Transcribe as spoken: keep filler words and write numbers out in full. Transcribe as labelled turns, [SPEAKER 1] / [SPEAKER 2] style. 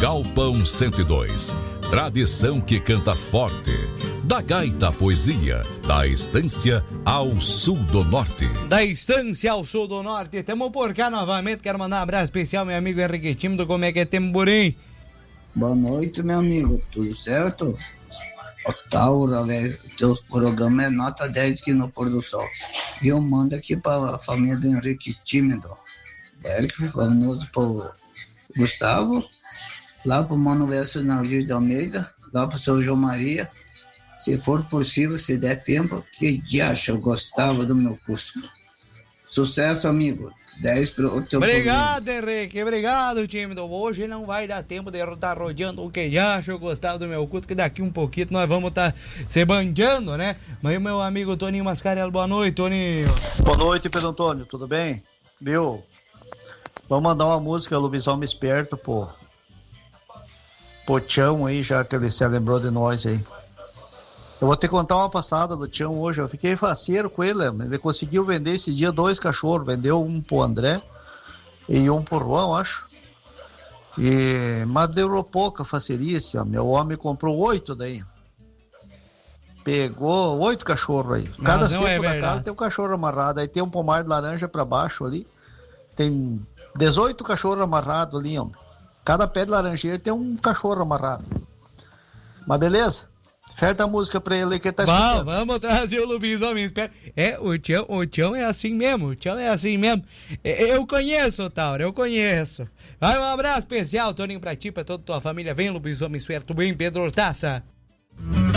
[SPEAKER 1] Galpão cento e dois. Tradição que canta forte. Da gaita à poesia, da estância ao sul do norte.
[SPEAKER 2] Da estância ao sul do norte, tamo por cá novamente. Quero mandar um abraço especial, meu amigo Henrique Tímido. Como é que é, Temburim?
[SPEAKER 3] Boa noite, meu amigo. Tudo certo? Otaura, velho. Teu programa é nota dez aqui no Pôr do Sol. E eu mando aqui pra família do Henrique Tímido. Eric, famoso pro Gustavo. Lá pro Manuel Sinalgir de Almeida. Lá pro seu João Maria. Se for possível, se der tempo, que diacho eu gostava do meu Cusco. Sucesso, amigo. dez pro teu
[SPEAKER 2] Obrigado, programa. Henrique. Obrigado, Tímido. Hoje não vai dar tempo de eu estar rodeando o que diacho eu gostava do meu Cusco, que daqui um pouquinho nós vamos estar se bandeando, né? Mas meu amigo Toninho Mascarello, boa noite, Toninho.
[SPEAKER 4] Boa noite, Pedro Antônio. Tudo bem? Viu? Vamos mandar uma música, Lobisomem Esperto, pô. Pô, Tião aí, já que ele se lembrou de nós aí. Eu vou te contar uma passada do Tião hoje. Eu fiquei faceiro com ele. Ele conseguiu vender esse dia dois cachorros. Vendeu um pro André e um pro João, acho. E... Mas deu pouca facerice, ó. Meu homem comprou oito daí. Pegou oito cachorros aí. Cada seco é da casa tem um cachorro amarrado. Aí tem um pomar de laranja pra baixo ali. Tem dezoito cachorros amarrados ali, ó. Cada pé de laranjeira tem um cachorro amarrado. Mas beleza? Certa música pra ele que tá escutando.
[SPEAKER 2] Vamos, vamos trazer o Lobisomem Esperto. É, o Tião, o Tião é assim mesmo, o Tião é assim mesmo. Eu conheço, Tauro, eu conheço. Vai, um abraço especial, Toninho, pra ti, pra toda a tua família. Vem, Lobisomem Esperto, bem, Pedro Hortaça.